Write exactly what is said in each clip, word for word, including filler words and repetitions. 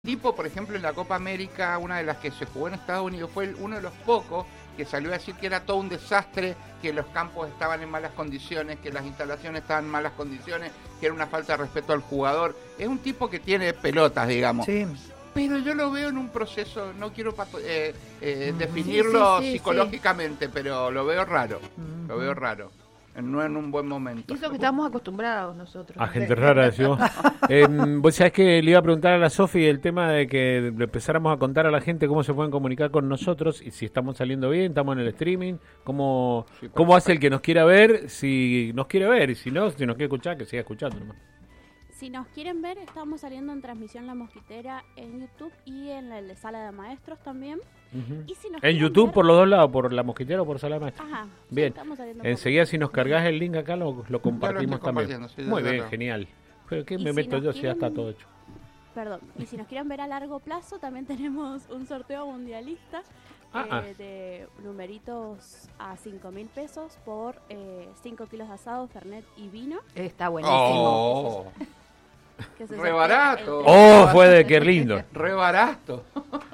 Tipo, por ejemplo, en la Copa América, una de las que se jugó en Estados Unidos, fue el- uno de los pocos que salió a decir que era todo un desastre, que los campos estaban en malas condiciones, que las instalaciones estaban en malas condiciones, que era una falta de respeto al jugador. Es un tipo que tiene pelotas, digamos. Sí. Pero yo lo veo en un proceso, no quiero pato- eh, eh, Mm. definirlo Sí, sí, sí, psicológicamente, pero lo veo raro, Mm. lo veo raro. No en un buen momento. Y eso que estamos acostumbrados nosotros. A gente rara, decimos. Eh, vos sabés que le iba a preguntar a la Sofi el tema de que le empezáramos a contar a la gente cómo se pueden comunicar con nosotros y si estamos saliendo bien, estamos en el streaming, cómo, Sí, por cómo hace el que nos quiera ver, si nos quiere ver y si no, si nos quiere escuchar, que siga escuchando nomás. Si nos quieren ver, estamos saliendo en Transmisión La Mosquitera en YouTube y en la de Sala de Maestros también. Ujú. Y si nos En quieren YouTube ver- por los dos lados, por La Mosquitera o por Sala Maestra. Ajá, sí, Bien, estamos saliendo por- enseguida si nos cargas el link acá lo, lo compartimos estoy también. compartiendo, sí, Muy ya, ya, bien, ya. genial. Pero ¿qué Y me si meto nos yo si ya quieren- está todo hecho? Perdón, y si nos quieren ver a largo plazo, también tenemos un sorteo mundialista Ah, eh, ah. de numeritos a cinco mil pesos por cinco kilos de asado, fernet y vino. Está buenísimo. Oh, Que se Re sortea barato. el ¡Oh, fue de qué lindo! re barato.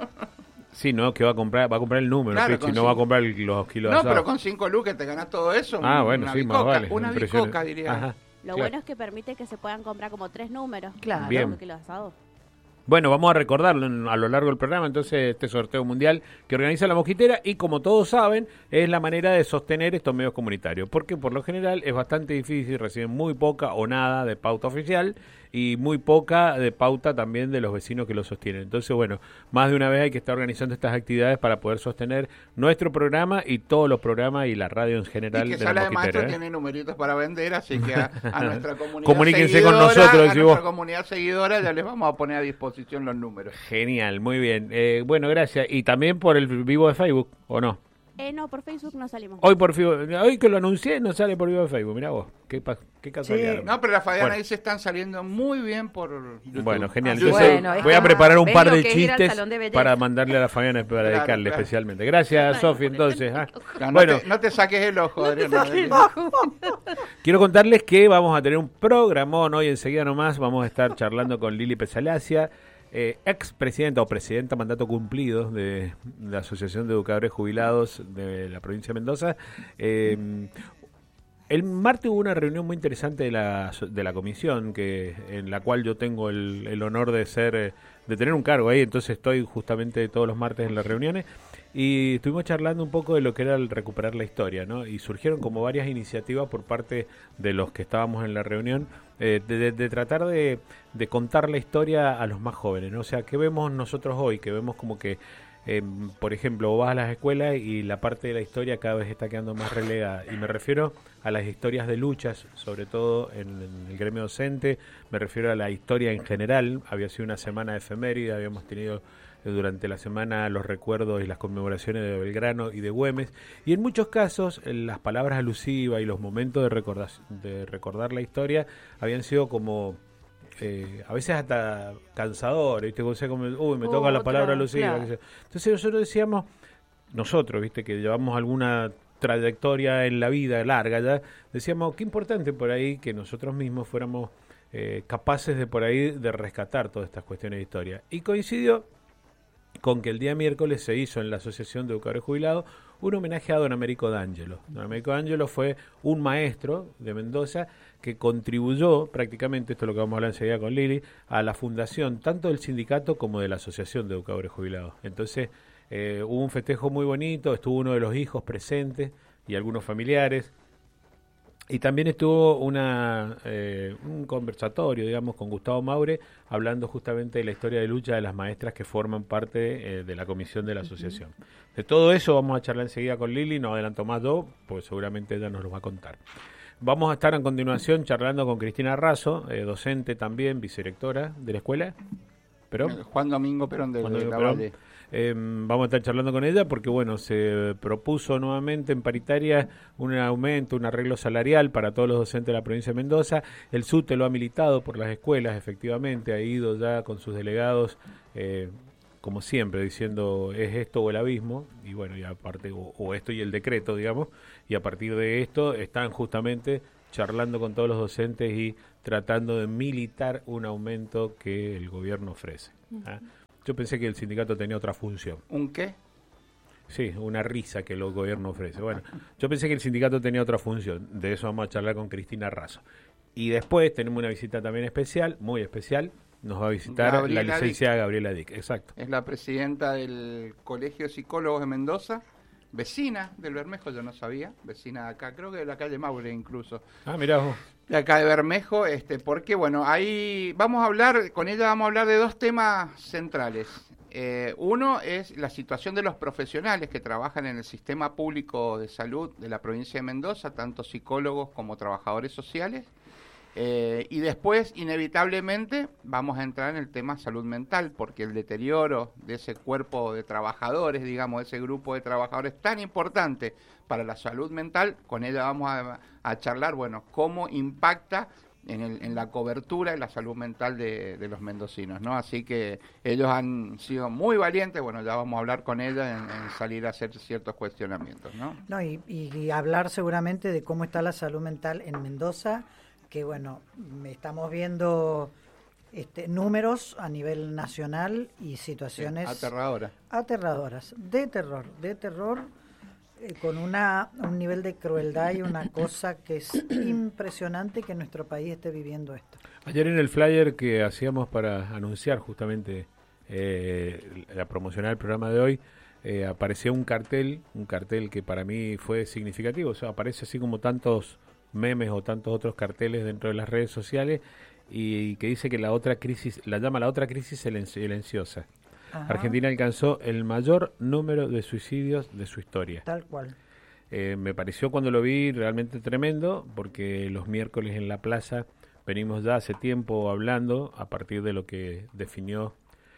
Sí, no, que va a comprar, va a comprar el número, Claro, Pichi, con no va a cinco- comprar el- los kilos de No, asado. pero con cinco lucas te ganas todo eso. Ah, un- bueno, una sí, más bicoca, vale. Una impresionante. bicoca, diría. Ajá, Lo claro. bueno es que permite que se puedan comprar como tres números. Claro. Bien. cinco kilos de asado. Bueno, vamos a recordarlo en- a lo largo del programa, entonces, este sorteo mundial que organiza La Mosquitera y, como todos saben, es la manera de sostener estos medios comunitarios, porque por lo general es bastante difícil, reciben muy poca o nada de pauta oficial y muy poca de pauta también de los vecinos que lo sostienen. Entonces, bueno, más de una vez hay que estar organizando estas actividades para poder sostener nuestro programa y todos los programas y la radio en general Y que de La Sala de Maestros Mosquitera. ¿eh? tiene numeritos para vender, así que a, a nuestra comunidad Comuníquense con seguidora, nosotros, a decís nuestra vos. comunidad seguidora ya les vamos a poner a disposición los números. Genial, muy bien. Eh, bueno, gracias. Y también por el vivo de Facebook, ¿o no? Eh, no, por Facebook no salimos. Hoy por fi- hoy que lo anuncié no sale por vivo de Facebook, mirá vos, qué, pa- qué casualidad. Sí. No, pero la Fabiana Bueno. dice están saliendo muy bien por YouTube. Bueno, genial. Ah, Entonces Bueno, es voy a que preparar un ves par lo de que es ir al chistes salón de belleza. para mandarle a la Fabiana para Claro, dedicarle claro. especialmente. Gracias, Sofi, entonces. ah. Ya, no, Bueno, te, no te saques el ojo, Adriana. quiero contarles que vamos a tener un programón hoy enseguida nomás. Vamos a estar charlando con Lili Pesalacia, eh, ex presidenta o presidenta mandato cumplido de la Asociación de Educadores Jubilados de la provincia de Mendoza. Eh, el martes hubo una reunión muy interesante de la, de la comisión, que en la cual yo tengo el, el honor de ser, eh, de tener un cargo ahí, entonces estoy justamente todos los martes en las reuniones. Y estuvimos charlando un poco de lo que era el recuperar la historia, ¿no? Y surgieron como varias iniciativas por parte de los que estábamos en la reunión, eh, de, de- de tratar de, de contar la historia a los más jóvenes, ¿no? O sea, ¿qué vemos nosotros hoy? Que vemos como que, eh, por ejemplo, vos vas a las escuelas y la parte de la historia cada vez está quedando más relegada. Y me refiero a las historias de luchas, sobre todo en, en el gremio docente, me refiero a la historia en general. Había sido una semana de efeméride, habíamos tenido durante la semana los recuerdos y las conmemoraciones de Belgrano y de Güemes, y en muchos casos eh, las palabras alusivas y los momentos de recordar, de recordar la historia habían sido como eh, a veces hasta cansadores, ¿viste? O sea, como, uy, me toca la Otra, palabra alusiva. claro. qué sé yo. Entonces nosotros decíamos, nosotros, ¿viste? Que llevamos alguna trayectoria en la vida larga ya, decíamos, qué importante por ahí que nosotros mismos fuéramos eh, capaces de por ahí de rescatar todas estas cuestiones de historia. Y coincidió con que el día miércoles se hizo en la Asociación de Educadores Jubilados un homenaje a don Américo D'Angelo. Don Américo D'Angelo fue un maestro de Mendoza que contribuyó prácticamente, esto es lo que vamos a hablar enseguida con Lili, a la fundación tanto del sindicato como de la Asociación de Educadores Jubilados. Entonces eh, hubo un festejo muy bonito, estuvo uno de los hijos presentes y algunos familiares. Y también estuvo una eh, un conversatorio, digamos, con Gustavo Maure, hablando justamente de la historia de lucha de las maestras que forman parte eh, de la comisión de la asociación. De todo eso vamos a charlar enseguida con Lili, no adelanto más yo, pues seguramente ella nos lo va a contar. Vamos a estar a continuación charlando con Cristina Razo, eh, docente también, vicedirectora de la escuela. ¿Pero? Juan Domingo Perón de, Juan de Domingo la Perón. Valle. Eh, vamos a estar charlando con ella porque, bueno, se propuso nuevamente en paritaria un aumento, un arreglo salarial para todos los docentes de la provincia de Mendoza. El SUTE lo ha militado por las escuelas, efectivamente, ha ido ya con sus delegados, eh, como siempre, diciendo es esto o el abismo, y bueno, y aparte, o, o esto y el decreto, digamos, y a partir de esto están justamente charlando con todos los docentes y tratando de militar un aumento que el gobierno ofrece. ¿ah? Yo pensé que el sindicato tenía otra función. ¿Un qué? Sí, una risa que el gobierno ofrece. Bueno, yo pensé que el sindicato tenía otra función. De eso vamos a charlar con Cristina Razo. Y después tenemos una visita también especial, muy especial. Nos va a visitar Gabriela la licenciada Dick. Gabriela Dick. Exacto. Es la presidenta del Colegio de Psicólogos de Mendoza, vecina del Bermejo, yo no sabía, vecina de acá, creo que de la calle Maure incluso. Ah, mirá vos. De acá de Bermejo, este, porque bueno, ahí vamos a hablar, con ella vamos a hablar de dos temas centrales. Eh, uno es la situación de los profesionales que trabajan en el sistema público de salud de la provincia de Mendoza, tanto psicólogos como trabajadores sociales. Eh, y después, inevitablemente, vamos a entrar en el tema salud mental, porque el deterioro de ese cuerpo de trabajadores, digamos, de ese grupo de trabajadores tan importante para la salud mental, con ella vamos a, a charlar, bueno, cómo impacta en, el, en la cobertura de la salud mental de, de los mendocinos, ¿no? Así que ellos han sido muy valientes, bueno, ya vamos a hablar con ella en, en salir a hacer ciertos cuestionamientos, ¿no? No, y, y hablar seguramente de cómo está la salud mental en Mendoza, que bueno, estamos viendo este, números a nivel nacional y situaciones sí, aterradoras. Aterradoras, de terror, de terror, eh, con una un nivel de crueldad y una cosa que es impresionante que nuestro país esté viviendo esto. Ayer en el flyer que hacíamos para anunciar justamente eh, la promocionar el programa de hoy, eh, aparecía un cartel, un cartel que para mí fue significativo, o sea, aparece así como tantos memes o tantos otros carteles dentro de las redes sociales y que dice que la otra crisis, la llama la otra crisis silenciosa. Ajá. Argentina alcanzó el mayor número de suicidios de su historia. Tal cual. Eh, me pareció cuando lo vi realmente tremendo, porque los miércoles en la plaza venimos ya hace tiempo hablando, a partir de lo que definió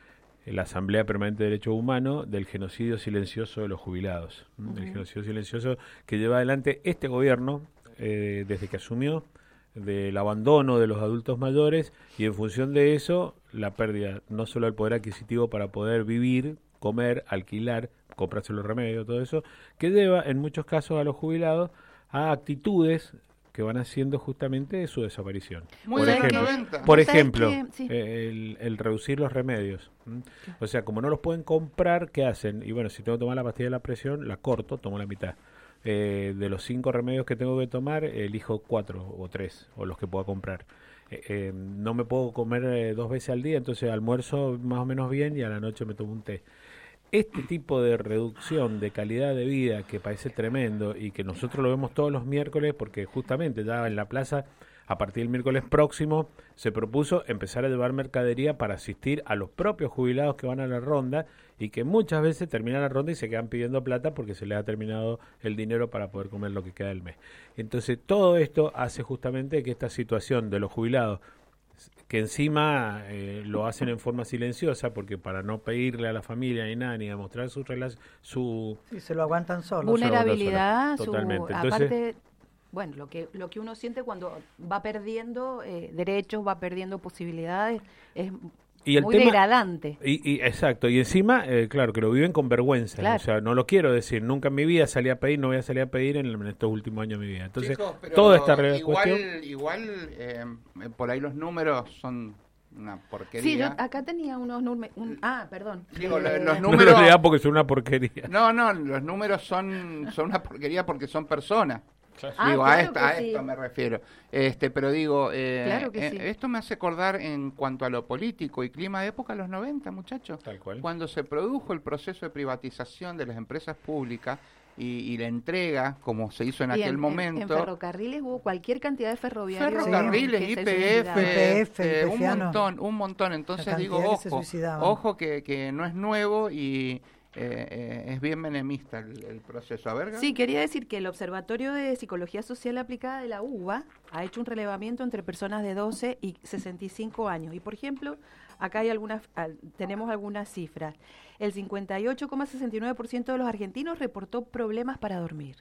la Asamblea Permanente de Derechos Humanos, del genocidio silencioso de los jubilados. Uh-huh. El genocidio silencioso que lleva adelante este gobierno, Eh, desde que asumió, del abandono de los adultos mayores, y en función de eso la pérdida no solo del poder adquisitivo para poder vivir, comer, alquilar, comprarse los remedios, todo eso, que lleva en muchos casos a los jubilados a actitudes que van haciendo justamente su desaparición. Muy por ejemplo, noventa. por ejemplo que, sí. eh, el, el reducir los remedios. ¿Mm? O sea, como no los pueden comprar, ¿qué hacen? Y bueno, si tengo que tomar la pastilla de la presión, la corto, tomo la mitad. Eh, de los cinco remedios que tengo que tomar, elijo cuatro o tres, o los que pueda comprar. Eh, eh, no me puedo comer eh, dos veces al día, entonces almuerzo más o menos bien y a la noche me tomo un té. Este tipo de reducción de calidad de vida que parece tremendo y que nosotros lo vemos todos los miércoles, porque justamente ya en la plaza, a partir del miércoles próximo, se propuso empezar a llevar mercadería para asistir a los propios jubilados que van a la ronda y que muchas veces terminan la ronda y se quedan pidiendo plata porque se les ha terminado el dinero para poder comer lo que queda del mes. Entonces todo esto hace justamente que esta situación de los jubilados, que encima eh, lo hacen en forma silenciosa, porque para no pedirle a la familia ni nada, ni demostrar su relación, su... Sí, se lo aguantan solos. Vulnerabilidad, su, totalmente. Entonces, aparte, bueno, lo que lo que uno siente cuando va perdiendo eh, derechos, va perdiendo posibilidades, es y el muy tema, degradante. Y, y exacto, y encima, eh, claro, que lo viven con vergüenza. Claro. O sea, no lo quiero decir, nunca en mi vida salí a pedir, no voy a salir a pedir en, en estos últimos años de mi vida. Entonces, Chicos, pero toda esta re- igual, cuestión... igual eh, por ahí los números son una porquería. Sí, yo acá tenía unos números. Un, ah, perdón. Digo, Eh, los No números... lo lea porque son una porquería. No, no, los números son, son una porquería porque son personas. Ah, digo, a, claro esta, que a sí. esto me refiero. Este, pero digo, eh, Claro que eh, sí. esto me hace acordar en cuanto a lo político y clima de época los noventa, muchachos. Tal cual. Cuando se produjo el proceso de privatización de las empresas públicas y, y la entrega, como se hizo en y aquel en, en- momento. En, ferrocarriles hubo cualquier cantidad de ferroviarios. Ferrocarriles, que se I P F, suicidaron. I P F, eh, un IPFiano. montón, un montón. Entonces La digo, cantidad que se ojo, suicidaban. ojo que, que no es nuevo y eh, eh, es bien menemista el, el proceso. A ver, Gaby. Sí, quería decir que el Observatorio de Psicología Social Aplicada de la U B A ha hecho un relevamiento entre personas de doce y sesenta y cinco años. Y, por ejemplo, acá hay algunas, al- tenemos algunas cifras. El cincuenta y ocho coma sesenta y nueve por ciento de los argentinos reportó problemas para dormir.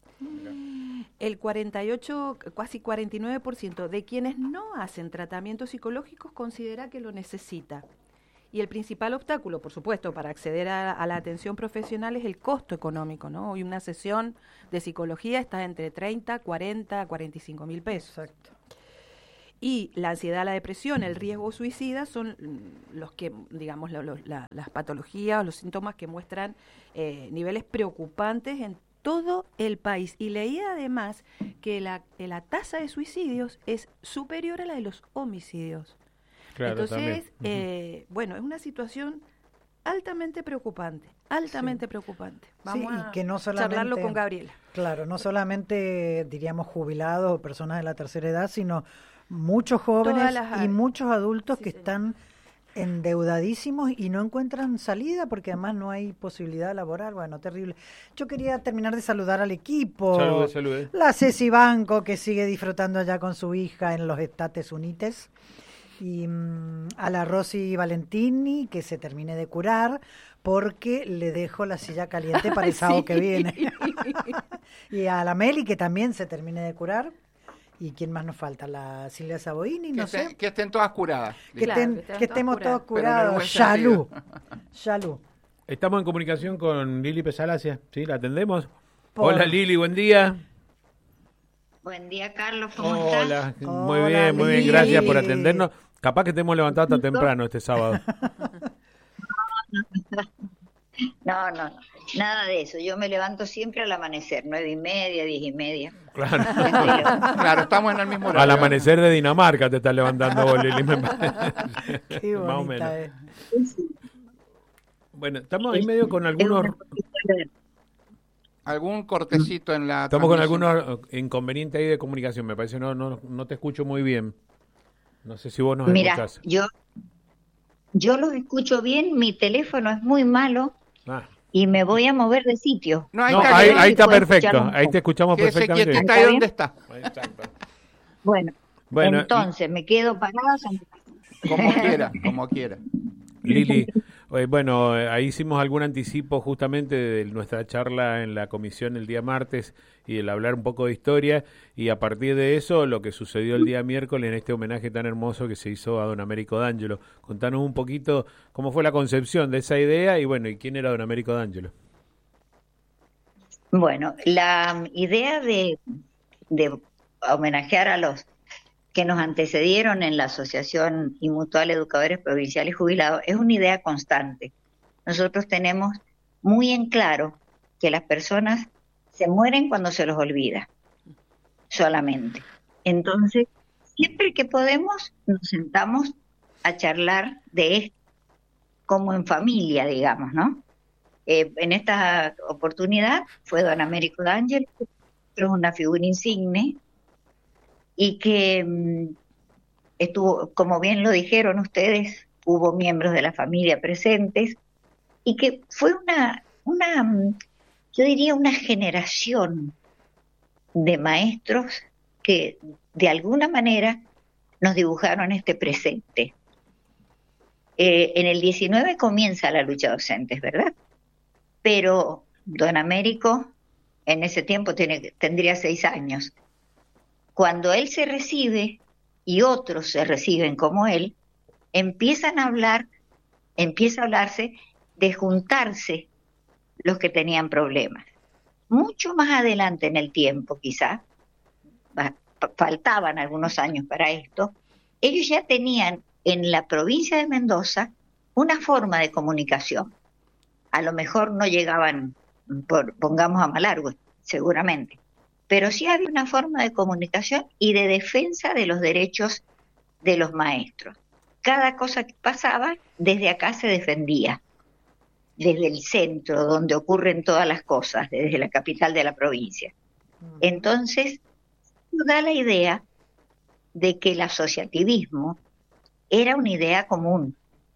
El cuarenta y ocho, casi cuarenta y nueve por ciento de quienes no hacen tratamientos psicológicos considera que lo necesita. Y el principal obstáculo, por supuesto, para acceder a, a la atención profesional es el costo económico, ¿no? Hoy una sesión de psicología está entre treinta, cuarenta, cuarenta y cinco mil pesos. Exacto. Y la ansiedad, la depresión, el riesgo suicida son los que, digamos, lo, lo, la, las patologías o los síntomas que muestran eh, niveles preocupantes en todo el país. Y leí además que la, la tasa de suicidios es superior a la de los homicidios. Claro, Entonces, también. eh, bueno, es una situación altamente preocupante, altamente Sí. preocupante. Vamos Sí, y a que no solamente, charlarlo con Gabriela. Claro, no solamente diríamos jubilados o personas de la tercera edad, sino muchos jóvenes Todas las y áreas. muchos adultos Sí, que señor. están endeudadísimos y no encuentran salida porque además no hay posibilidad laboral. Bueno, terrible. Yo quería terminar de saludar al equipo. Salude, salude. La Ceci Banco, que sigue disfrutando allá con su hija en los Estates Unidos. Y mm, a la Rosy Valentini, que se termine de curar, porque le dejo la silla caliente para el sábado que viene. Y a la Meli, que también se termine de curar. ¿Y quién más nos falta? La Silvia Saboini, no que, sé. estén, que estén todas curadas. Que, Claro, estén- que estén que estemos todas todos Pero en el curados. buen Shalú. sentido. Shalú. Estamos en comunicación con Lili Pesalacia, ¿sí? ¿La atendemos? Por- Hola Lili, buen día. Buen día, Carlos, ¿cómo estás? Hola, muy Hola, bien, muy bien, Lili. gracias por atendernos. Capaz que te hemos levantado hasta temprano este sábado. No, no, no, nada de eso. Yo me levanto siempre al amanecer, nueve y media, diez y media. Claro. Ya estoy levantada. Claro, estamos en el mismo horario. Al amanecer de Dinamarca te estás levantando vos, Lili. me parece. Qué Más o bonita menos. es. Bueno, estamos ahí medio con Es algunos... una cosita- Algún cortecito en la Estamos con transmisión. algunos inconvenientes ahí de comunicación, me parece, no, no, no te escucho muy bien. No sé si vos nos Mira, escuchás. yo, yo los escucho bien, mi teléfono es muy malo Ah. y me voy a mover de sitio. No, ahí No, está ahí, bien. ahí está Puedes perfecto, escucharme un ahí poco. te escuchamos Quédese perfectamente. quietita ¿Está ahí bien? donde está. Exacto. Bueno, Bueno, entonces me quedo parada. Como quiera, como quiera. Lili, eh, bueno, eh, ahí hicimos algún anticipo justamente de nuestra charla en la comisión el día martes y el hablar un poco de historia y a partir de eso lo que sucedió el día miércoles en este homenaje tan hermoso que se hizo a don Américo D'Angelo. Contanos un poquito cómo fue la concepción de esa idea y bueno, ¿y quién era don Américo D'Angelo? Bueno, la idea de, de homenajear a los que nos antecedieron en la Asociación y Mutual Educadores Provinciales Jubilados es una idea constante. Nosotros tenemos muy en claro que las personas se mueren cuando se los olvida, solamente. Entonces, siempre que podemos, nos sentamos a charlar de esto, como en familia, digamos, ¿no? Eh, en esta oportunidad fue don Américo D'Angelo, que es una figura insigne, y que mm, estuvo, como bien lo dijeron ustedes, hubo miembros de la familia presentes, y que fue una, una mm, yo diría una generación de maestros que de alguna manera nos dibujaron este presente. Eh, en el diecinueve comienza la lucha docente, ¿verdad? Pero don Américo en ese tiempo tiene, tendría seis años. Cuando él se recibe y otros se reciben como él, empiezan a hablar, empieza a hablarse de juntarse los que tenían problemas. Mucho más adelante en el tiempo, quizá, faltaban algunos años para esto, ellos ya tenían en la provincia de Mendoza una forma de comunicación. A lo mejor no llegaban, por, pongamos a Malargüe, seguramente, pero sí había una forma de comunicación y de defensa de los derechos de los maestros. Cada cosa que pasaba, desde acá se defendía, desde el centro, donde ocurren todas las cosas, desde la capital de la provincia. Entonces, da la idea de que el asociativismo era una idea común.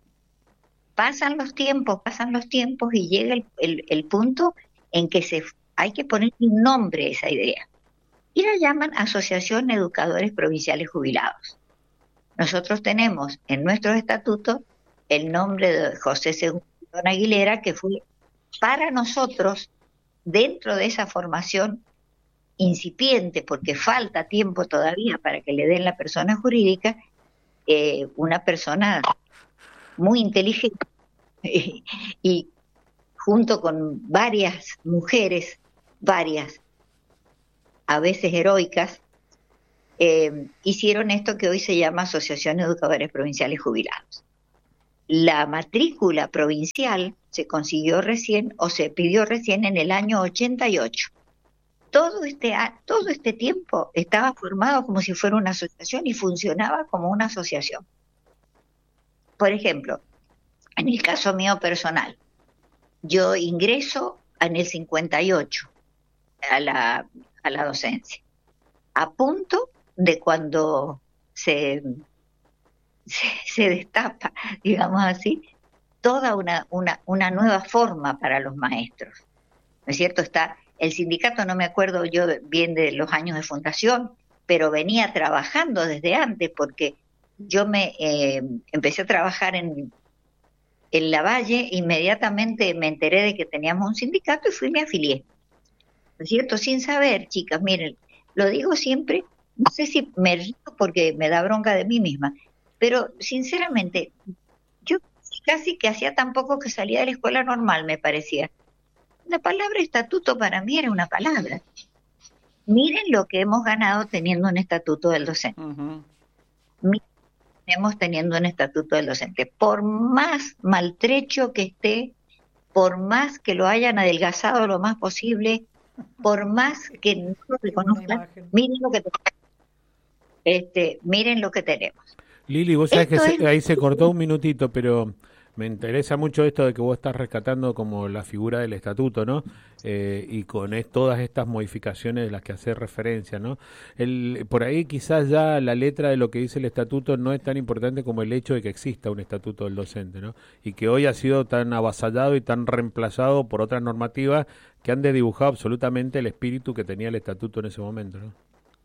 Pasan los tiempos, pasan los tiempos y llega el, el, el punto en que se, hay que poner un nombre a esa idea. Y la llaman Asociación de Educadores Provinciales Jubilados. Nosotros tenemos en nuestros estatutos el nombre de José Segundo Aguilera, que fue para nosotros, dentro de esa formación incipiente, porque falta tiempo todavía para que le den la persona jurídica, eh, una persona muy inteligente y, y junto con varias mujeres, varias, a veces heroicas, eh, hicieron esto que hoy se llama Asociación de Educadores Provinciales Jubilados. La matrícula provincial se consiguió recién o se pidió recién en el año ochenta y ocho. Todo este, todo este tiempo estaba formado como si fuera una asociación y funcionaba como una asociación. Por ejemplo, en el caso mío personal, yo ingreso en el cincuenta y ocho a la, a la docencia, a punto de cuando se, se, se destapa, digamos así, toda una, una, una nueva forma para los maestros. ¿No es cierto? Está el sindicato, no me acuerdo yo bien de los años de fundación, pero venía trabajando desde antes, porque yo me eh, empecé a trabajar en, en Lavalle, inmediatamente me enteré de que teníamos un sindicato y fui y me afilié. ¿No es cierto? Sin saber, chicas, miren, lo digo siempre, no sé si me río porque me da bronca de mí misma, pero sinceramente, yo casi que hacía tan poco que salía de la escuela normal, me parecía. La palabra estatuto para mí era una palabra. Miren lo que hemos ganado teniendo un estatuto del docente. Uh-huh. Miren lo que hemos teniendo un estatuto del docente. Por más maltrecho que esté, por más que lo hayan adelgazado lo más posible, por más que no lo reconozcan, miren lo que tenemos. Este, miren lo que tenemos. Lili, vos sabés Esto que se, es... ahí se cortó un minutito, pero me interesa mucho esto de que vos estás rescatando como la figura del estatuto, ¿no? Eh, y con es, todas estas modificaciones de las que hace referencia, ¿no? El, por ahí quizás ya la letra de lo que dice el estatuto no es tan importante como el hecho de que exista un estatuto del docente, ¿no? Y que hoy ha sido tan avasallado y tan reemplazado por otras normativas que han desdibujado absolutamente el espíritu que tenía el estatuto en ese momento, ¿no?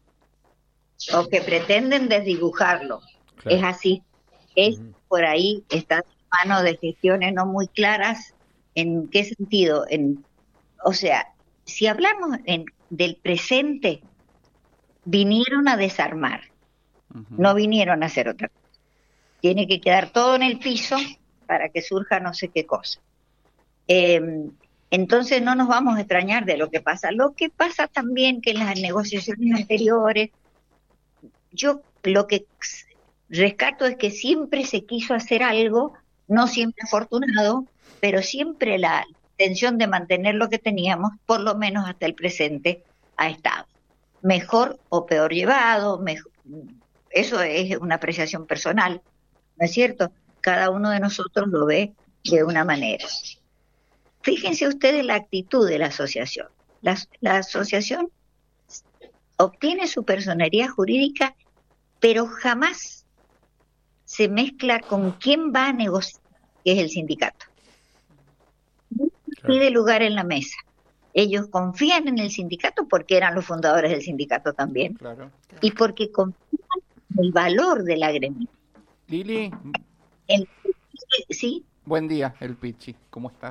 O que pretenden desdibujarlo. Claro. Es así. Es uh-huh. Por ahí está mano de gestiones no muy claras. ¿En qué sentido? En, o sea, si hablamos en, del presente, vinieron a desarmar, uh-huh. no vinieron a hacer otra cosa. Tiene que quedar todo en el piso para que surja no sé qué cosa. Eh, entonces no nos vamos a extrañar de lo que pasa. Lo que pasa también que en las negociaciones anteriores, yo lo que rescato es que siempre se quiso hacer algo, no siempre afortunado, pero siempre la intención de mantener lo que teníamos, por lo menos hasta el presente, ha estado. Mejor o peor llevado, mejor, eso es una apreciación personal, ¿no es cierto? Cada uno de nosotros lo ve de una manera. Fíjense ustedes la actitud de la asociación. La, la asociación obtiene su personería jurídica, pero jamás se mezcla con quién va a negociar, que es el sindicato. No pide lugar en la mesa. Ellos confían en el sindicato porque eran los fundadores del sindicato también. Claro. Y porque confían en el valor de la gremio. Lili. El, ¿sí? Buen día, el Pichi. ¿Cómo está?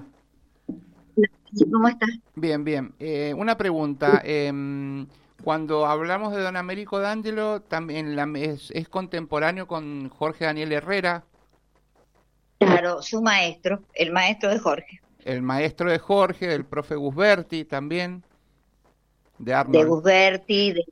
¿Cómo está? Bien, bien. Eh, una pregunta. Eh, Cuando hablamos de don Américo D'Angelo, también la, es, es contemporáneo con Jorge Daniel Herrera. Claro, su maestro, el maestro de Jorge. El maestro de Jorge, del profe Gusberti también, de Arnold. De Gusberti, de,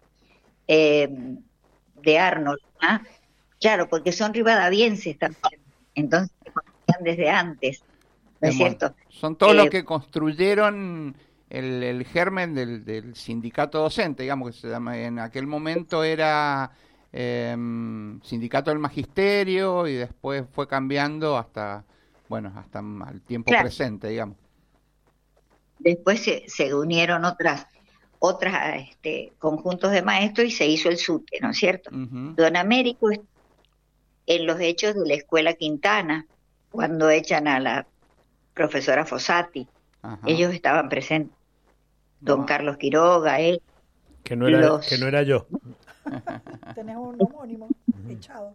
eh, de Arnold. ¿Ah? Claro, porque son rivadavienses también, entonces se conocían desde antes, ¿no es bueno, cierto? Son todos eh, los que construyeron... El, el germen del, del sindicato docente, digamos que se llama, en aquel momento era eh, sindicato del magisterio y después fue cambiando hasta, bueno, hasta el tiempo claro. presente, digamos. Después se, se unieron otras, otras este, conjuntos de maestros y se hizo el SUTE, ¿no es cierto? Uh-huh. Don Américo, en los hechos de la Escuela Quintana, cuando echan a la profesora Fossati, Ajá. ellos estaban presentes. Don no. Carlos Quiroga, él. Que no era, los... que no era yo. Tenés un homónimo echado.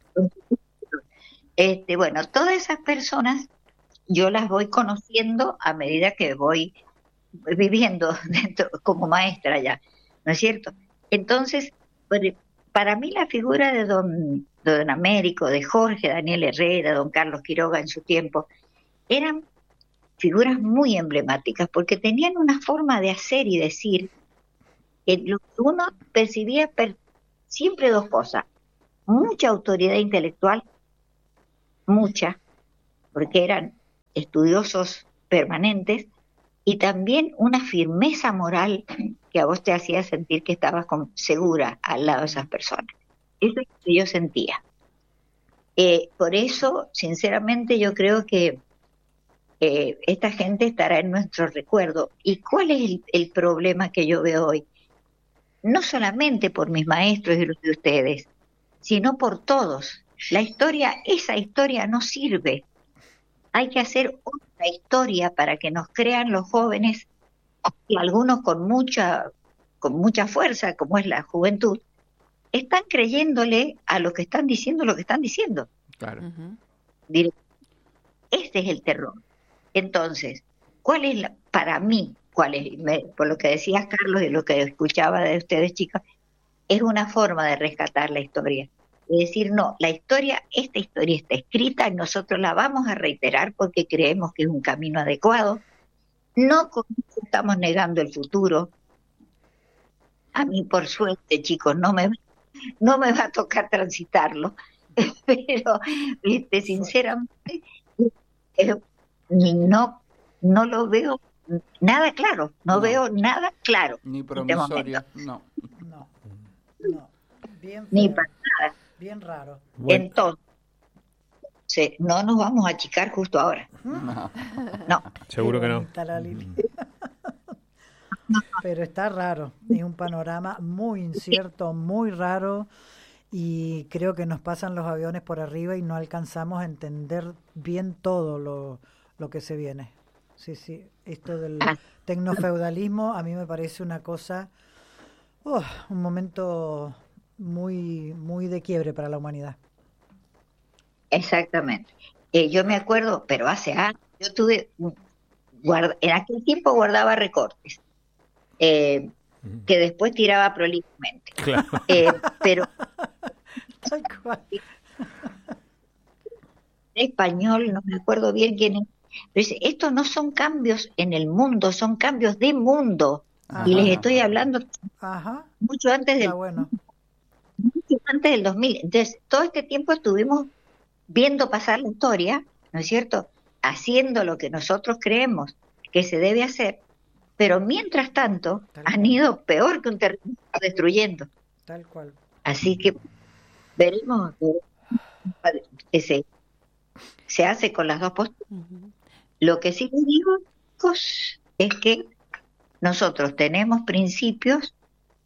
Este, bueno, todas esas personas yo las voy conociendo a medida que voy viviendo dentro, como maestra ya, ¿no es cierto? Entonces, para mí la figura de don, de don Américo, de Jorge Daniel Herrera, don Carlos Quiroga en su tiempo, eran figuras muy emblemáticas, porque tenían una forma de hacer y decir que lo que uno percibía per, siempre dos cosas, mucha autoridad intelectual, mucha, porque eran estudiosos permanentes, y también una firmeza moral que a vos te hacía sentir que estabas con, segura al lado de esas personas. Eso es lo que yo sentía. Eh, por eso, sinceramente, yo creo que eh, esta gente estará en nuestro recuerdo. ¿Y cuál es el, el problema que yo veo hoy? No solamente por mis maestros y los de ustedes, sino por todos. La historia, esa historia no sirve. Hay que hacer otra historia para que nos crean los jóvenes, y algunos con mucha, con mucha fuerza, como es la juventud, están creyéndole a lo que están diciendo lo que están diciendo. Claro. Ujú. Este es el terror. Entonces, ¿cuál es la, para mí, cuál es, me, por lo que decías Carlos y lo que escuchaba de ustedes chicas, es una forma de rescatar la historia? Es decir, no, la historia, esta historia está escrita y nosotros la vamos a reiterar porque creemos que es un camino adecuado. No con eso estamos negando el futuro. A mí, por suerte, chicos, no me, no me va a tocar transitarlo, pero este, sinceramente eh, no, no lo veo nada claro, no, No. veo nada claro. Ni en este promisoria, momento. no. No, no. Bien Ni feo, para nada. bien raro. Bueno, Entonces, no nos vamos a achicar justo ahora. No. No. seguro Qué que no. bonita la Lili. Pero está raro, es un panorama muy incierto, muy raro, y creo que nos pasan los aviones por arriba y no alcanzamos a entender bien todo lo, lo que se viene. Sí, sí, esto del tecnofeudalismo a mí me parece una cosa, oh, un momento muy, muy de quiebre para la humanidad. Exactamente. Eh, yo me acuerdo, pero hace años, yo tuve, guarda, en aquel tiempo guardaba recortes, eh, que después tiraba prolijamente. Claro. Eh, pero Tal cual. en español, no me acuerdo bien quién es, pero dice, estos no son cambios en el mundo, son cambios de mundo. Ajá. Y les estoy hablando Ajá, mucho antes del, está bueno. mucho antes del dos mil. Entonces, todo este tiempo estuvimos viendo pasar la historia, ¿no es cierto? Haciendo lo que nosotros creemos que se debe hacer, pero mientras tanto Tal han cual. ido peor que un terremoto destruyendo. Tal cual. Así que veremos que se, se hace con las dos posturas. Ujú. Lo que sí les digo, chicos, es que nosotros tenemos principios,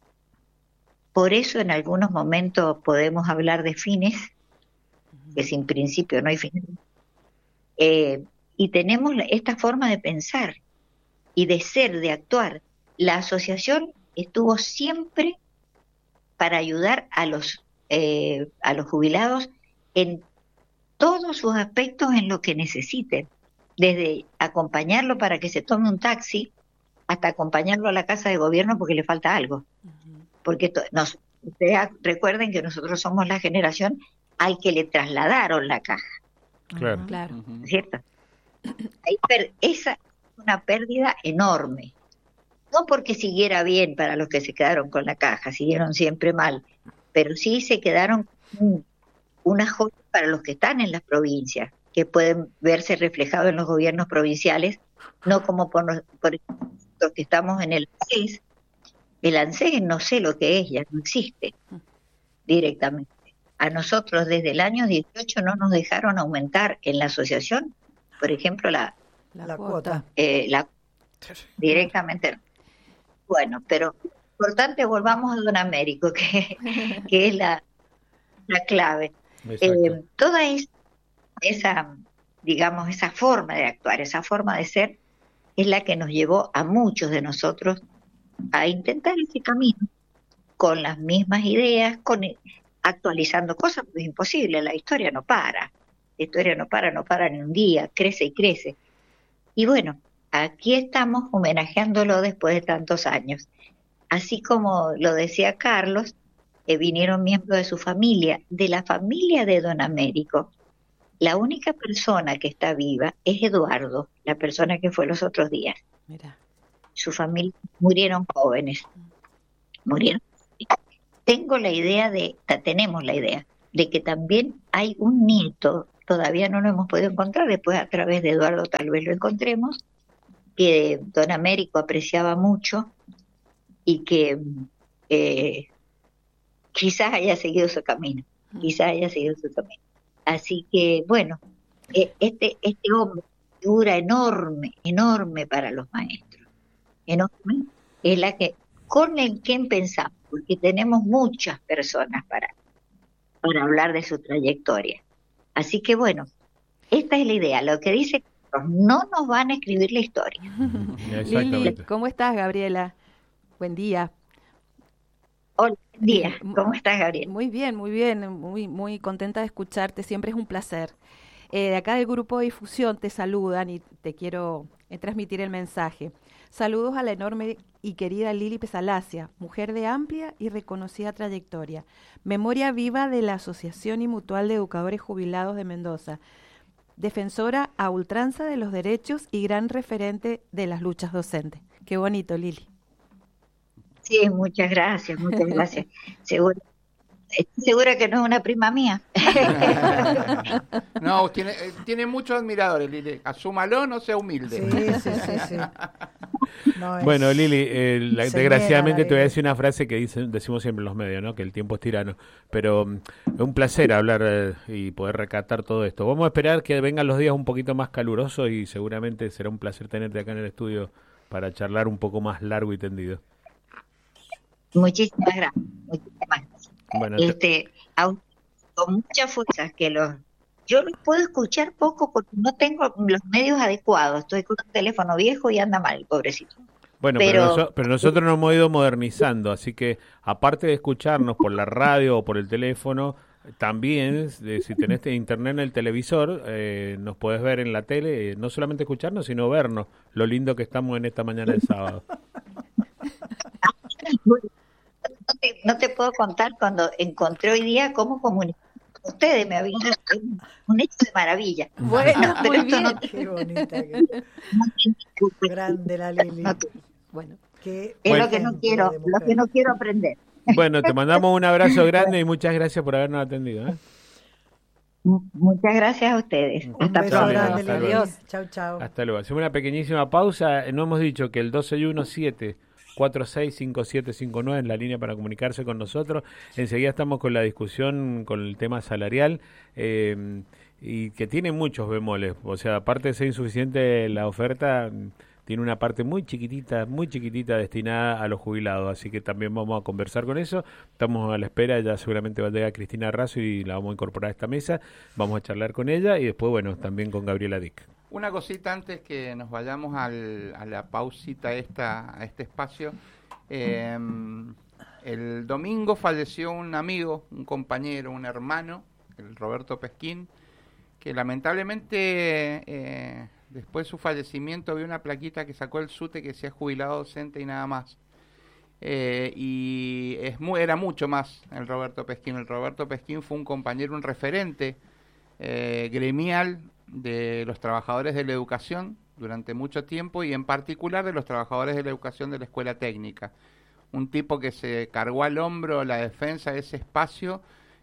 por eso en algunos momentos podemos hablar de fines, que sin principio no hay fin. Eh, y tenemos la- esta forma de pensar y de ser, de actuar. La asociación estuvo siempre para ayudar a los, eh, a los jubilados en todos sus aspectos, en lo que necesiten, desde acompañarlo para que se tome un taxi hasta acompañarlo a la casa de gobierno porque le falta algo. Ujú. Porque to- nos, ustedes recuerden que nosotros somos la generación al que le trasladaron la caja, Claro. Claro. Ujú. ¿cierto? Ahí per- esa es una pérdida enorme. No porque siguiera bien para los que se quedaron con la caja, siguieron siempre mal, pero sí se quedaron con una joya para los que están en las provincias, que pueden verse reflejados en los gobiernos provinciales, no como por, nos- por los que estamos en el ANSES. El ANSES no sé lo que es, ya no existe directamente. A nosotros desde el año dieciocho no nos dejaron aumentar en la asociación, por ejemplo, la, La, La cuota. cuota. eh, la directamente. no. Bueno, pero importante, volvamos a Don Américo, que, que es la, la clave. Exacto. Eh, toda es- esa, digamos, esa forma de actuar, esa forma de ser, es la que nos llevó a muchos de nosotros a intentar ese camino con las mismas ideas, con actualizando cosas, porque es imposible, la historia no para, la historia no para, no para ni un día, crece y crece. Y bueno, aquí estamos homenajeándolo después de tantos años. Así como lo decía Carlos, eh, vinieron miembros de su familia, de la familia de Don Américo. La única persona que está viva es Eduardo, la persona que fue los otros días. Mira. Su familia murieron jóvenes, murieron. tengo la idea de, tenemos la idea, de que también hay un nieto, todavía no lo hemos podido encontrar, después a través de Eduardo tal vez lo encontremos, que don Américo apreciaba mucho y que eh, quizás haya seguido su camino, quizás haya seguido su camino. Así que, bueno, eh, este, este hombre, figura enorme, enorme para los maestros, enorme, es la que, con el que pensamos, porque tenemos muchas personas para, para hablar de su trayectoria. Así que, bueno, esta es la idea, lo que dice no nos van a escribir la historia. Lili, ¿cómo estás, Gabriela? Buen día. Hola, buen día. ¿Cómo estás, Gabriela? Muy bien, muy bien, muy, muy contenta de escucharte, siempre es un placer. Eh, de acá del Grupo de Difusión te saludan y te quiero eh, transmitir el mensaje. Saludos a la enorme y querida Lili Pesalacia, mujer de amplia y reconocida trayectoria, memoria viva de la Asociación y Mutual de Educadores Jubilados de Mendoza, defensora a ultranza de los derechos y gran referente de las luchas docentes. Qué bonito, Lili. Sí, muchas gracias, muchas gracias. Seguro, estoy segura que no es una prima mía. No, tiene, tiene muchos admiradores, Lili. Asúmalo, no sea humilde. Sí, sí, sí, sí. No, bueno, Lili, eh, la, desgraciadamente te voy a decir una frase que dicen, decimos siempre en los medios, ¿no? Que el tiempo es tirano. Pero um, es un placer hablar eh, y poder recatar todo esto. Vamos a esperar que vengan los días un poquito más calurosos y seguramente será un placer tenerte acá en el estudio para charlar un poco más largo y tendido. Muchísimas gracias. Muchísimas gracias. Bueno, este, te... con muchas fuerzas que los... Yo los puedo escuchar poco porque no tengo los medios adecuados. Estoy con un teléfono viejo y anda mal, pobrecito. Bueno, pero, pero, noso pero nosotros nos hemos ido modernizando, así que aparte de escucharnos por la radio o por el teléfono, también de, si tenés internet en el televisor, eh, nos podés ver en la tele, eh, no solamente escucharnos, sino vernos. Lo lindo que estamos en esta mañana del sábado. No te, no te puedo contar cuando encontré hoy día cómo comunicar con ustedes, me habían un hecho de maravilla. Bueno, pero muy bien. No te, Qué bonita. Que... no te, grande la Lili. No te, bueno, qué es bueno, lo que no quiero, lo que no quiero aprender. Bueno, te mandamos un abrazo grande y muchas gracias por habernos atendido, ¿eh? Muchas gracias a ustedes. Hasta pronto. Adiós. Chau, chau. Hasta luego. Hacemos una pequeñísima pausa. No hemos dicho que el doce y uno siete cuatro seis cinco siete cinco nueve en la línea para comunicarse con nosotros. Enseguida estamos con la discusión con el tema salarial eh, y que tiene muchos bemoles. O sea, aparte de ser insuficiente la oferta, tiene una parte muy chiquitita, muy chiquitita destinada a los jubilados. Así que también vamos a conversar con eso. Estamos a la espera, ya seguramente va a llegar Cristina Razo y la vamos a incorporar a esta mesa. Vamos a charlar con ella y después, bueno, también con Gabriela Dick. Una cosita antes que nos vayamos al, a la pausita esta, a este espacio. Eh, el domingo falleció un amigo, un compañero, un hermano, el Roberto Pesquín, que lamentablemente eh, después de su fallecimiento vi una plaquita que sacó el SUTE que decía jubilado docente y nada más. Eh, y es muy, era mucho más el Roberto Pesquín. El Roberto Pesquín fue un compañero, un referente eh, gremial de los trabajadores de la educación durante mucho tiempo y en particular de los trabajadores de la educación de la escuela técnica. Un tipo que se cargó al hombro la defensa de ese espacio,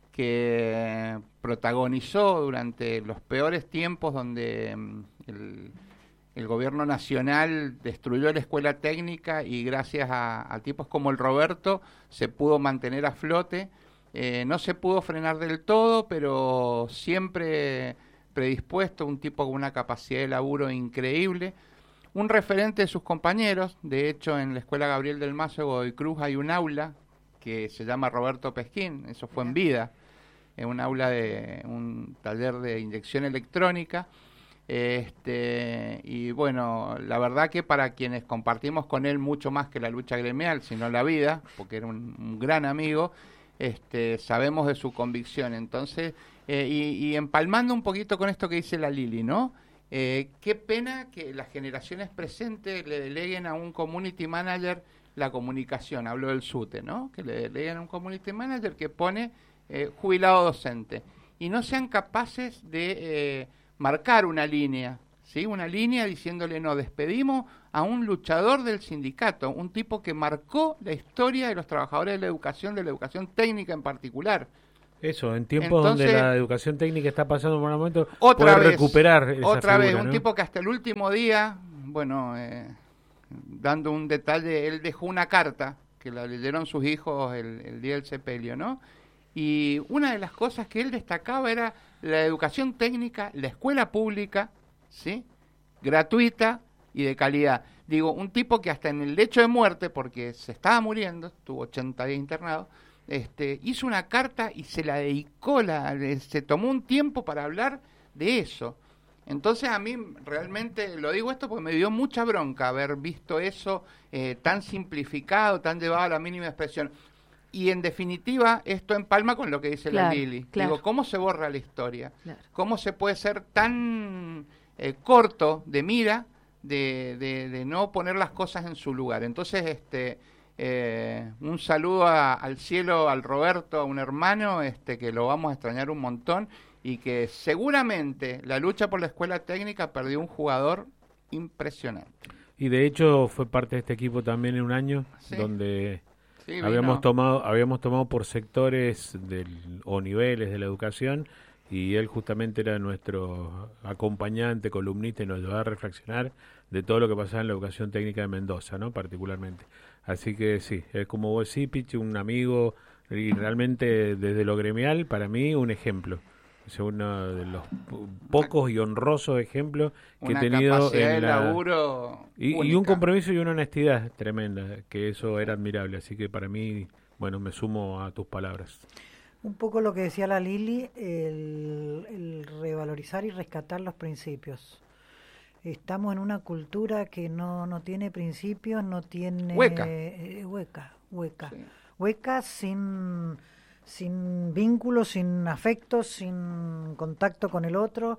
que protagonizó durante los peores tiempos donde el, el gobierno nacional destruyó la escuela técnica y gracias a, a tipos como el Roberto se pudo mantener a flote. Eh, no se pudo frenar del todo, pero siempre predispuesto, un tipo con una capacidad de laburo increíble, un referente de sus compañeros. De hecho, en la Escuela Gabriel del Mazo de Godoy Cruz hay un aula que se llama Roberto Pesquín, eso fue en vida, en un aula de un taller de inyección electrónica. Este, y bueno, la verdad que para quienes compartimos con él mucho más que la lucha gremial, sino la vida, porque era un, un gran amigo, este, sabemos de su convicción. Entonces, eh, y, y empalmando un poquito con esto que dice la Lili, ¿no? Eh, qué pena que las generaciones presentes le deleguen a un community manager la comunicación, hablo del SUTE, ¿no? Que le deleguen a un community manager que pone eh, jubilado docente y no sean capaces de eh, marcar una línea. ¿sí? Una línea diciéndole, no, despedimos a un luchador del sindicato, un tipo que marcó la historia de los trabajadores de la educación, de la educación técnica en particular. Eso, en tiempos Entonces, donde la educación técnica está pasando por un momento, otra poder vez, recuperar esa Otra figura, vez, un ¿no? tipo que hasta el último día, bueno, eh, dando un detalle, él dejó una carta que la leyeron sus hijos el, el día del sepelio, ¿no? Y una de las cosas que él destacaba era la educación técnica, la escuela pública, ¿sí? Gratuita y de calidad. Digo, un tipo que hasta en el lecho de muerte, porque se estaba muriendo, estuvo ochenta días internado, este, hizo una carta y se la dedicó, la, se tomó un tiempo para hablar de eso. Entonces a mí realmente, lo digo esto porque me dio mucha bronca haber visto eso eh, tan simplificado, tan llevado a la mínima expresión. Y en definitiva, esto empalma con lo que dice Claro, la Lili. claro. Digo, ¿cómo se borra la historia? Claro. ¿Cómo se puede ser tan eh, corto de mira de, de, de no poner las cosas en su lugar? Entonces, este, eh, un saludo a, al cielo, al Roberto, a un hermano este, que lo vamos a extrañar un montón y que seguramente la lucha por la escuela técnica perdió un jugador impresionante. Y de hecho fue parte de este equipo también en un año Sí. donde Sí, habíamos vino. tomado habíamos tomado por sectores del, o niveles de la educación, y él justamente era nuestro acompañante, columnista, y nos ayudaba a reflexionar de todo lo que pasaba en la educación técnica de Mendoza, ¿no? Particularmente. Así que sí, es como vos decís, Pichi, un amigo, y realmente desde lo gremial, para mí, un ejemplo. Es uno de los po- pocos y honrosos ejemplos que Una he tenido capacidad de en la... laburo Y, y única. un compromiso y una honestidad tremenda, que eso era admirable. Así que para mí, bueno, me sumo a tus palabras. Un poco lo que decía la Lili, el, el revalorizar y rescatar los principios. Estamos en una cultura que no, no tiene principios, no tiene... Hueca. eh, hueca, hueca. Sí. Hueca sin, sin vínculos, sin afectos, sin contacto con el otro.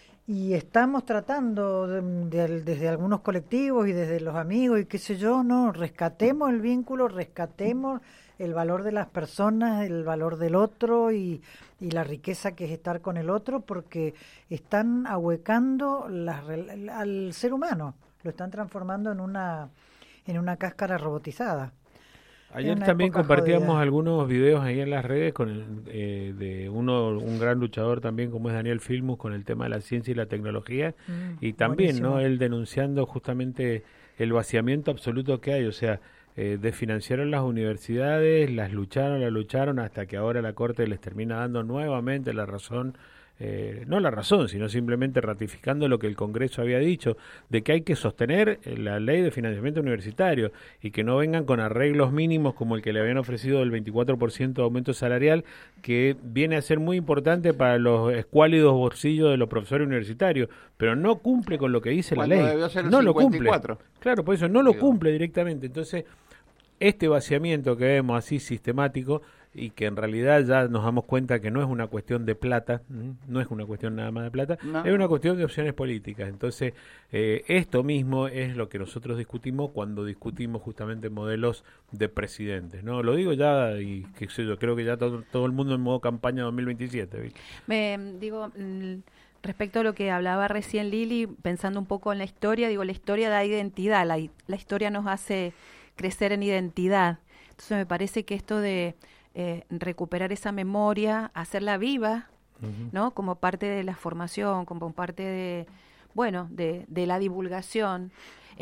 Y estamos tratando de- de- desde algunos colectivos y desde los amigos y qué sé yo, no, rescatemos el vínculo, rescatemos el valor de las personas, el valor del otro y, y la riqueza que es estar con el otro, porque están ahuecando las rel- al ser humano, lo están transformando en una en una cáscara robotizada. Ayer una también época compartíamos jodida. algunos videos ahí en las redes con el, eh, de uno, un gran luchador también como es Daniel Filmus, con el tema de la ciencia y la tecnología, Mm, y también, buenísimo. ¿no? Él denunciando justamente el vaciamiento absoluto que hay, o sea, eh, desfinanciaron las universidades, las lucharon, las lucharon, hasta que ahora la Corte les termina dando nuevamente la razón. Eh, no la razón, sino simplemente ratificando lo que el Congreso había dicho, de que hay que sostener eh, la ley de financiamiento universitario y que no vengan con arreglos mínimos como el que le habían ofrecido del veinticuatro por ciento de aumento salarial, que viene a ser muy importante para los escuálidos bolsillos de los profesores universitarios, pero no cumple con lo que dice Cuando la ley. debió ser el No lo cumple. cincuenta y cuatro. Claro, por eso no lo Digo. cumple directamente. Entonces, este vaciamiento que vemos así sistemático, y que en realidad ya nos damos cuenta que no es una cuestión de plata, ¿m? No es una cuestión nada más de plata, No. es una cuestión de opciones políticas. Entonces, eh, esto mismo es lo que nosotros discutimos cuando discutimos justamente modelos de presidentes, ¿no? Lo digo ya, y que sé yo, creo que ya todo, todo el mundo en modo campaña dos mil veintisiete, ¿viste? Me digo, mm, respecto a lo que hablaba recién Lili, pensando un poco en la historia, digo, la historia da identidad, la, la historia nos hace crecer en identidad. Entonces me parece que esto de eh, recuperar esa memoria, hacerla viva, Ujú. ¿no? Como parte de la formación, como parte de, bueno, de, de la divulgación,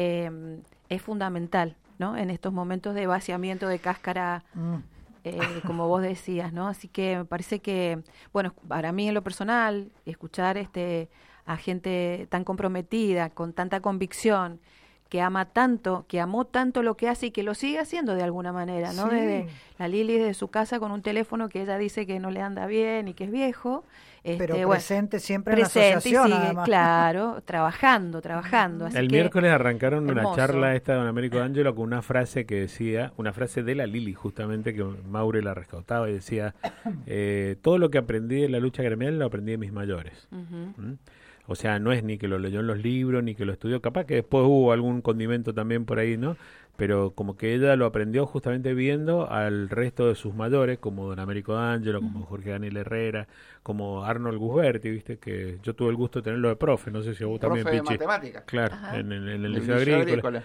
eh, es fundamental, ¿no? En estos momentos de vaciamiento de cáscara, Mm. eh, como vos decías, ¿no? Así que me parece que, bueno, para mí en lo personal, escuchar este a gente tan comprometida, con tanta convicción, que ama tanto, que amó tanto lo que hace y que lo sigue haciendo de alguna manera, ¿no? Sí. Desde la Lili desde su casa con un teléfono que ella dice que no le anda bien y que es viejo. Pero este, bueno, presente siempre presente en la y asociación, sigue, además. claro, trabajando, trabajando. Así El que, miércoles arrancaron una hermoso. charla esta de Don Américo D'Angelo con una frase que decía, una frase de la Lili justamente, que Maure la rescataba y decía, eh, todo lo que aprendí de la lucha gremial lo aprendí de mis mayores. Ujú. ¿Mm? O sea, no es ni que lo leyó en los libros, ni que lo estudió, capaz que después hubo algún condimento también por ahí, ¿no? pero como que ella lo aprendió justamente viendo al resto de sus mayores, como don Américo D'Angelo, como Jorge Daniel Herrera, como Arnold Gusberti, viste, que yo tuve el gusto de tenerlo de profe, no sé si a vos también, Profe de Pichi. matemáticas. Claro, Ajá. en, en- en el Del Liceo Liceo Agrícola. Agrícola.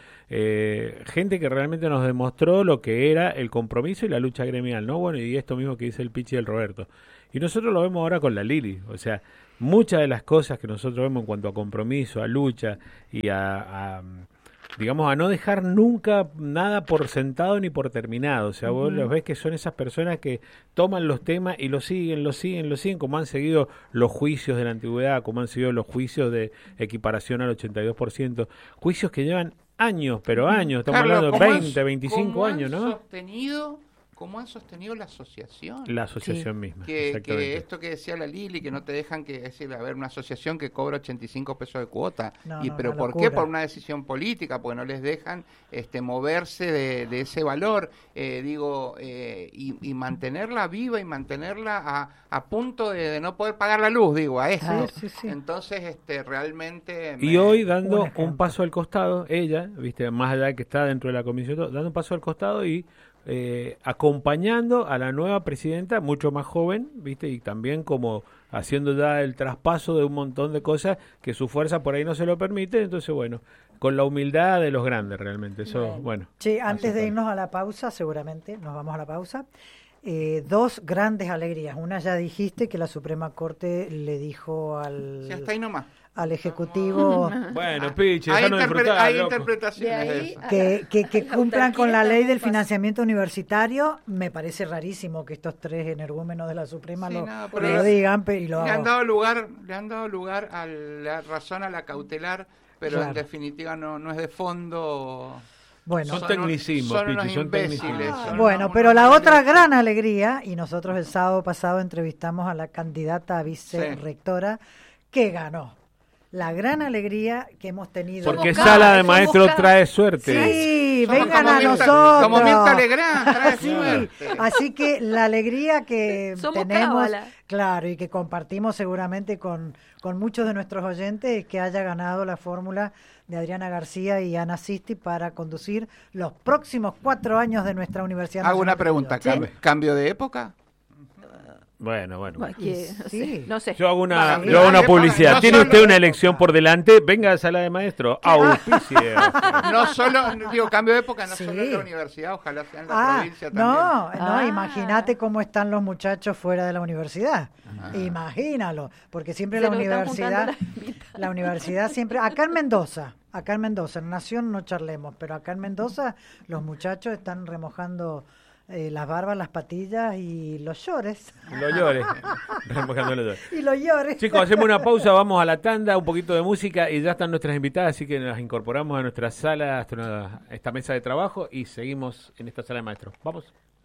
Eh, gente que realmente nos demostró lo que era el compromiso y la lucha gremial, ¿no? Bueno, y esto mismo que dice el Pichi y el Roberto. Y nosotros lo vemos ahora con la Lili, o sea, muchas de las cosas que nosotros vemos en cuanto a compromiso, a lucha y a, a, digamos, a no dejar nunca nada por sentado ni por terminado. O sea, vos los ves que son esas personas que toman los temas y los siguen, los siguen, los siguen, como han seguido los juicios de la antigüedad, como han seguido los juicios de equiparación al ochenta y dos por ciento. Juicios que llevan años, pero años, estamos Carlos, hablando de ¿cómo han- veinte, veinticinco cómo han años, ¿no? Sostenido, ¿Cómo han sostenido la asociación? La asociación misma, que, exactamente. que esto que decía la Lili, que no te dejan que decir, a ver, una asociación que cobra ochenta y cinco pesos de cuota. No, y no, pero una ¿por locura. qué? Por una decisión política, porque no les dejan este moverse de, de ese valor, eh, digo, eh, y, y mantenerla viva y mantenerla a, a punto de, de no poder pagar la luz, digo, a esto. Sí, sí, sí. Entonces, este realmente... Y me- hoy un dando ejemplo. un paso al costado, ella, viste, más allá de que está dentro de la comisión, todo, dando un paso al costado y eh, acompañando a la nueva presidenta, mucho más joven, viste, y también como haciendo ya el traspaso de un montón de cosas que su fuerza por ahí no se lo permite, entonces bueno, con la humildad de los grandes realmente, eso, Bueno. bueno. Sí, antes hace de falta. irnos a la pausa, seguramente, nos vamos a la pausa. Eh, dos grandes alegrías. Una ya dijiste que la Suprema Corte le dijo al, Sí, hasta ahí nomás. al Ejecutivo Bueno, Pichi, Hay, dejanos interpre- disfrutar, hay loco. interpretaciones De de, ahí eso. a- que, que, que La cumplan con la autarquía ley del tampoco financiamiento universitario. Me parece rarísimo que estos tres energúmenos de la Suprema Sí, lo, no, lo pero digan pe- y lo Le han dado lugar, le han dado lugar a la razón a la cautelar, pero en Claro. definitiva no, no es de fondo. Bueno, Son tecnicismos, son unos Pichi, son imbéciles, tecnicismos. son Bueno, unos- pero unos la otra imbéciles. gran alegría, y nosotros el sábado pasado entrevistamos a la candidata a vicerrectora que ganó. La gran alegría que hemos tenido. Porque Somos sala cada- de somos maestros cada- trae suerte. Sí, Somos vengan como a Mirta- nosotros. como Mirta Legrand, trae Sí, suerte. así que la alegría que Somos tenemos, cábala. claro, y que compartimos seguramente con, con muchos de nuestros oyentes, es que haya ganado la fórmula de Adriana García y Ana Sisti para conducir los próximos cuatro años de nuestra Universidad Hago una Nacional de pregunta, Periodismo. ¿cam- ¿cambio de época? Bueno, bueno. Bueno, que- no Sí. sé, no sé. Yo hago una, Bueno, yo hago una no publicidad. solo- ¿Tiene usted una elección por delante? Venga a sala de maestro. Auspicie. No solo, digo, cambio de época, no Sí. solo en la universidad, ojalá sea en la Ah, provincia también. no, no, Ah. imagínate cómo están los muchachos fuera de la universidad. Imagínalo, porque siempre Se la nos están universidad, juntando las mitades. la universidad siempre, acá en Mendoza, acá en Mendoza, en Nación no charlemos, pero acá en Mendoza los muchachos están remojando eh, las barbas, las patillas y los llores. Los llores. Remojando los llores. Y los llores. Chicos, hacemos una pausa, vamos a la tanda, un poquito de música y ya están nuestras invitadas, así que nos incorporamos a nuestra sala, a esta mesa de trabajo y seguimos en esta sala de maestros. Vamos.